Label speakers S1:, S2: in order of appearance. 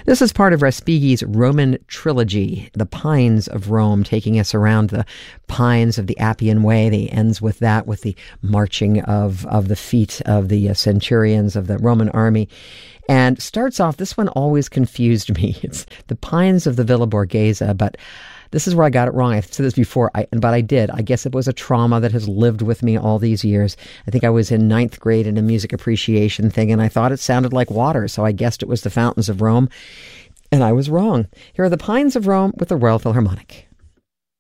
S1: This is part of Respighi's Roman trilogy, The Pines of Rome, taking us around the pines of the Appian Way. He ends with that, with the marching of the feet of the centurions of the Roman army. And starts off, this one always confused me. It's the Pines of the Villa Borghese, but this is where I got it wrong. I've said this before, but I did. I guess it was a trauma that has lived with me all these years. I think I was in 9th grade in a music appreciation thing, and I thought it sounded like water, so I guessed it was the Fountains of Rome, and I was wrong. Here are the Pines of Rome with the Royal Philharmonic.